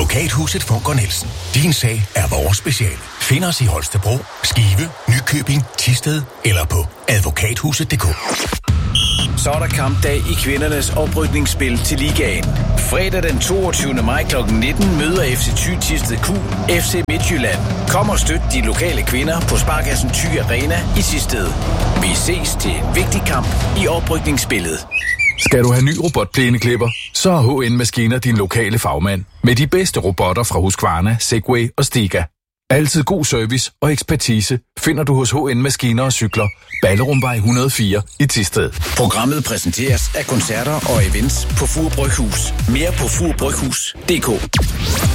Advokathuset Funker Nielsen. Din sag er vores speciale. Find os i Holstebro, Skive, Nykøbing, Thisted eller på advokathuset.dk. Så er der kampdag i kvindernes oprykningsspil til ligaen. Fredag den 22. maj kl. 19 møder FC Thy Thisted Q FC Midtjylland. Kom og støt de lokale kvinder på Sparkassen Thy Arena i Thisted. Vi ses til en vigtig kamp i oprykningsspillet. Skal du have ny robotplæneklipper, så er HN Maskiner din lokale fagmand. Med de bedste robotter fra Husqvarna, Segway og Stiga. Altid god service og ekspertise finder du hos HN Maskiner og Cykler. Ballerumvej 104 i Thisted. Programmet præsenteres af koncerter og events på Fur Bryghus. Mere på furbryghus.dk.